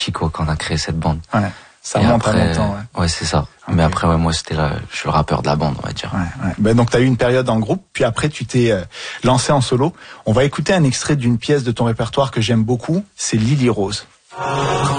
Chico quand on a créé cette bande. Ouais. Ça remonte à longtemps. Ouais, c'est ça. Okay. Mais après, moi, je suis le rappeur de la bande, on va dire. Ouais. Ben donc, t'as eu une période en groupe, puis après, tu t'es lancé en solo. On va écouter un extrait d'une pièce de ton répertoire que j'aime beaucoup. C'est Lily Rose.